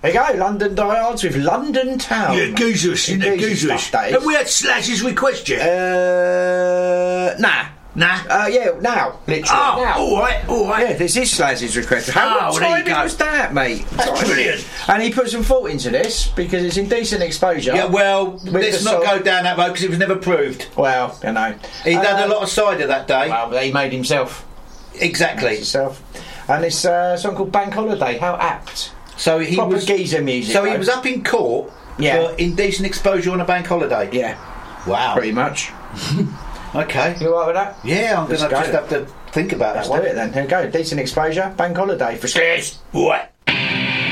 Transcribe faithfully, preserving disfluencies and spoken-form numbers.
There you go, London Diehards with London Town. Yeah, Goozers, isn't it? Goozers. Have we had Slaz's request yet? Uh, nah. Nah. Uh, yeah, now. Literally, oh, now. all right, all right. Yeah, this is Slaz's request. How oh, much there you time go. was that, mate? That's Time. brilliant. And he put some thought into this because it's indecent exposure. Yeah, well, let's not song. go down that road because it was never proved. Well, you know. He uh, done a lot of cider that day. Well, he made himself. Exactly. Himself. And it's uh, a song called Bank Holiday. How apt. So he Proper was geezer music. So though. he was up in court yeah. for indecent exposure on a bank holiday. Yeah. Wow. Pretty much. Okay. You alright with that? Yeah, I'm going to go. just have to think about Let's that one. do it then. Here we go. Decent exposure. Bank Holiday for Slaz. What?